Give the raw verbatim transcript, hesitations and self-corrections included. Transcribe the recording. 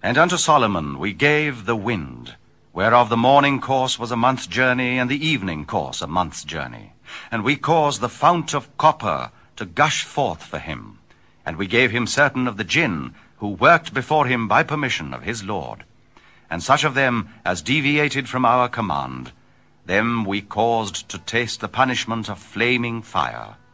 And unto Solomon we gave the wind, whereof the morning course was a month's journey, and the evening course a month's journey. And we caused the fount of copper to gush forth for him. And we gave him certain of the jinn, who worked before him by permission of his Lord. And such of them as deviated from our command, them we caused to taste the punishment of flaming fire.